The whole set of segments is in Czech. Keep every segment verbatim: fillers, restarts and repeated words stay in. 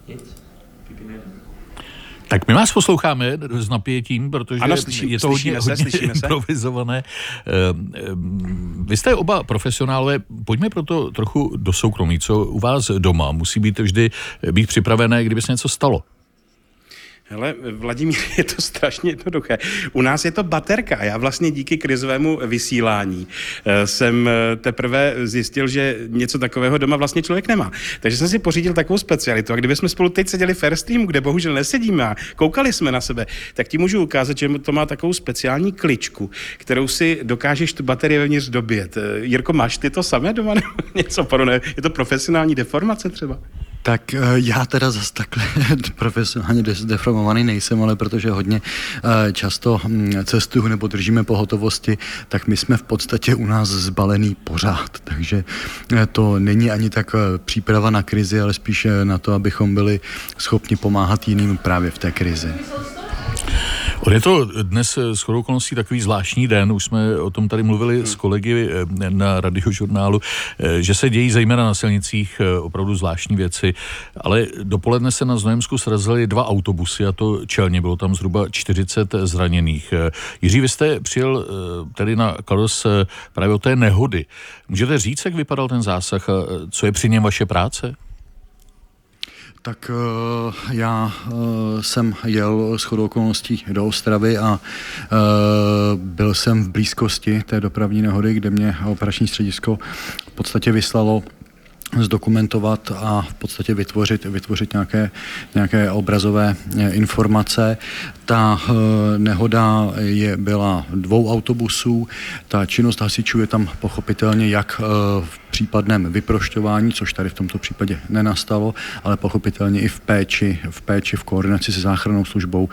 Tak my vás posloucháme s napětím, protože ano, slyší, je to hodně, se, hodně se. improvizované. Vy jste oba profesionálové, pojďme proto trochu do soukromí. Co u vás doma musí být vždy být připravené, kdyby se něco stalo? Hele, Vladimír, je to strašně jednoduché. U nás je to baterka. Já vlastně díky krizovému vysílání jsem teprve zjistil, že něco takového doma vlastně člověk nemá. Takže jsem si pořídil takovou specialitu. A kdyby jsme spolu teď seděli v Airstreamu, kde bohužel nesedíme a koukali jsme na sebe, tak ti můžu ukázat, že to má takovou speciální kličku, kterou si dokážeš tu baterii vevnitř dobět. Jirko, máš ty to samé doma nebo něco podobného? Je to profesionální deformace třeba? Tak já teda zase takhle profesionálně deformovaný nejsem, ale protože hodně často cestuju nebo držíme pohotovosti, tak my jsme v podstatě u nás zbalený pořád. Takže to není ani tak příprava na krizi, ale spíš na to, abychom byli schopni pomáhat jiným právě v té krizi. On je to dnes shodou okolností takový zvláštní den, už jsme o tom tady mluvili s kolegy na Radiožurnálu, že se dějí zejména na silnicích opravdu zvláštní věci, ale dopoledne se na Znojemsku srazily dva autobusy a to čelně, bylo tam zhruba čtyřicet zraněných. Jiří, vy jste přijel tady na Karos právě od té nehody. Můžete říct, jak vypadal ten zásah a co je při něm vaše práce? Tak uh, já uh, jsem jel shodou okolností do Ostravy a uh, byl jsem v blízkosti té dopravní nehody, kde mě operační středisko v podstatě vyslalo zdokumentovat a v podstatě vytvořit, vytvořit nějaké, nějaké obrazové informace. Ta uh, nehoda je, byla dvou autobusů, ta činnost hasičů je tam pochopitelně jak uh, v případném vyprošťování, což tady v tomto případě nenastalo, ale pochopitelně i v péči, v péči, v koordinaci se záchrannou službou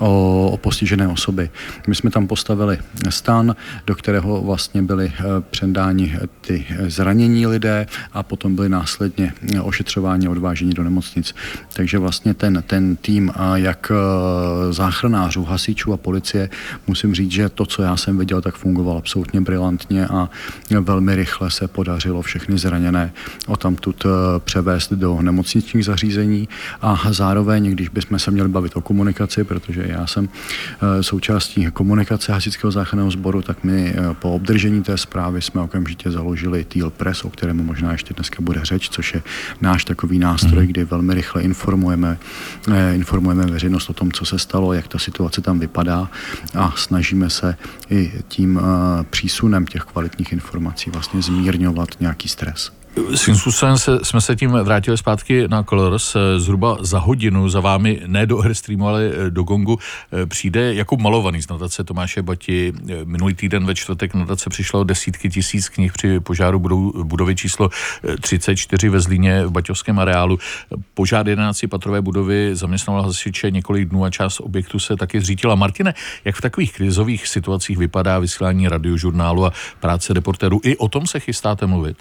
o, o postižené osoby. My jsme tam postavili stan, do kterého vlastně byli předáni ty zranění lidé a potom byli následně ošetřováni a odváženi do nemocnic. Takže vlastně ten, ten tým jak záchranářů, hasičů a policie, musím říct, že to, co já jsem viděl, tak fungoval absolutně brilantně a velmi rychle se podařilo všechny zraněné odtamtud převést do nemocničních zařízení a zároveň, když bychom se měli bavit o komunikaci, protože já jsem součástí komunikace hasičského záchranného sboru, tak my po obdržení té zprávy jsme okamžitě založili Teal Press, o kterému možná ještě dneska bude řeč, což je náš takový nástroj, kdy velmi rychle informujeme, informujeme veřejnost o tom, co se stalo, jak ta situace tam vypadá a snažíme se i tím přísunem těch kvalitních informací vlastně zmírňovat nějaký stres. Svým způsobem se, jsme se tím vrátili zpátky na Colors. Zhruba za hodinu za vámi, ne do Airstreamu, ale do Gongu, přijde Jakub Malovaný z nadace Tomáše Bati. Minulý týden ve čtvrtek nadace přišlo desítky tisíc knih při požáru budovy číslo třicet čtyři ve Zlíně v baťovském areálu. Požár jedenáctipatrové budovy zaměstnával hasiče několik dnů a část objektu se taky zřítila. Martine, jak v takových krizových situacích vypadá vysílání Radiožurnálu a práce reportérů? I o tom se chystáte mluvit?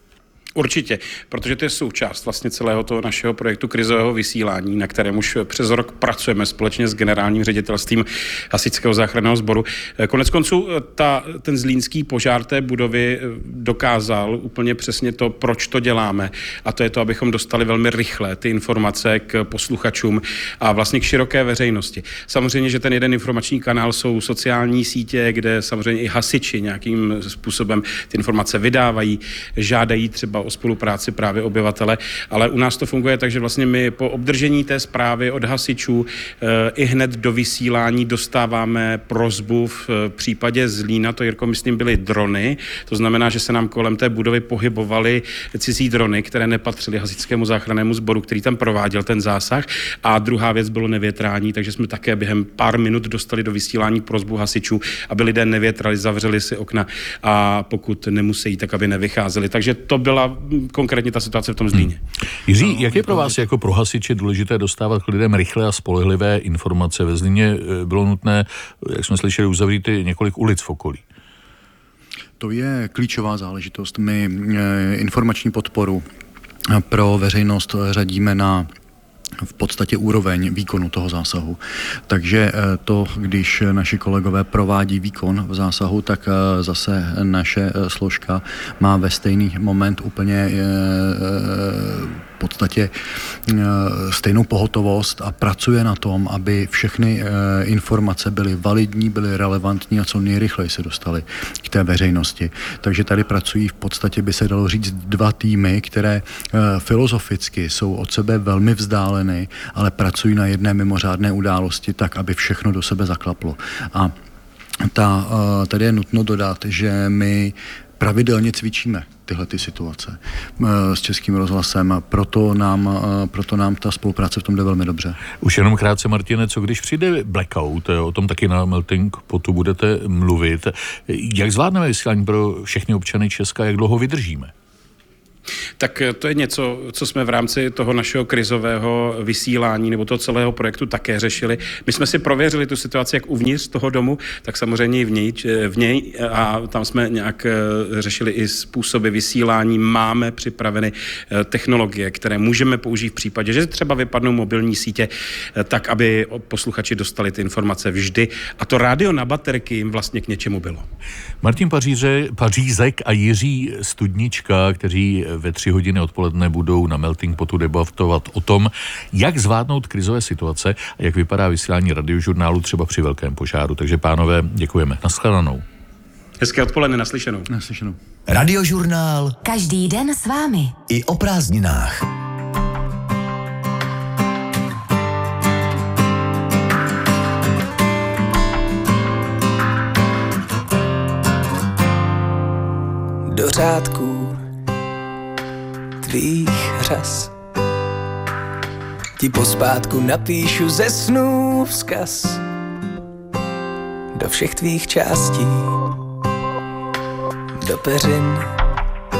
Určitě, protože to je součást vlastně celého toho našeho projektu krizového vysílání, na kterém už přes rok pracujeme společně s generálním ředitelstvím Hasičského záchranného sboru. Konec konců ta, ten zlínský požár té budovy dokázal úplně přesně to, proč to děláme. A to je to, abychom dostali velmi rychle ty informace k posluchačům a vlastně k široké veřejnosti. Samozřejmě, že ten jeden informační kanál jsou sociální sítě, kde samozřejmě i hasiči nějakým způsobem ty informace vydávají, žádají třeba o spolupráci právě obyvatele, ale u nás to funguje tak, že vlastně my po obdržení té zprávy od hasičů e, i hned do vysílání dostáváme prosbu v případě Zlína, to Jirko, myslím, byly drony, to znamená, že se nám kolem té budovy pohybovaly cizí drony, které nepatřily hasičskému záchrannému sboru, který tam prováděl ten zásah, a druhá věc bylo nevětrání, takže jsme také během pár minut dostali do vysílání prosbu hasičů, aby lidé nevětrali, zavřeli si okna a pokud nemusí, tak aby nevycházeli. Takže to byla konkrétně ta situace v tom Zlíně. Hmm. Jiří, jak je pro vás jako pro hasiče důležité dostávat k lidem rychlé a spolehlivé informace? Ve Zlíně bylo nutné, jak jsme slyšeli, uzavřít několik ulic v okolí. To je klíčová záležitost. My informační podporu pro veřejnost řadíme na v podstatě úroveň výkonu toho zásahu. Takže to, když naši kolegové provádí výkon v zásahu, tak zase naše složka má ve stejný moment úplně podstatě stejnou pohotovost a pracuje na tom, aby všechny informace byly validní, byly relevantní a co nejrychleji se dostaly k té veřejnosti. Takže tady pracují v podstatě, by se dalo říct, dva týmy, které filozoficky jsou od sebe velmi vzdáleny, ale pracují na jedné mimořádné události tak, aby všechno do sebe zaklaplo. A ta, tady je nutno dodat, že my pravidelně cvičíme tyhle ty situace s Českým rozhlasem, proto nám, proto nám ta spolupráce v tom jde velmi dobře. Už jenom krátce, Martine, co když přijde blackout, o tom taky na Melting Potu budete mluvit. Jak zvládneme vysílání pro všechny občany Česka, jak dlouho vydržíme? Tak to je něco, co jsme v rámci toho našeho krizového vysílání nebo toho celého projektu také řešili. My jsme si prověřili tu situaci jak uvnitř toho domu, tak samozřejmě i v něj, v něj a tam jsme nějak řešili i způsoby vysílání. Máme připraveny technologie, které můžeme použít v případě, že třeba vypadnou mobilní sítě, tak, aby posluchači dostali ty informace vždy. A to rádio na baterky jim vlastně k něčemu bylo. Martin Paříře, Pařízek a Jiří Studnička, kteří ve tři hodiny odpoledne budou na Melting Potu debatovat o tom, jak zvládnout krizové situace a jak vypadá vysílání radiožurnálu třeba při velkém požáru. Takže pánové, děkujeme. Naschledanou. Hezké odpoledne, naslyšenou. Naslyšenou. Radiožurnál. Každý den s vámi. I o prázdninách. Do řádků tvých řas ti pospátku napíšu ze snů vzkaz do všech tvých částí, do peřin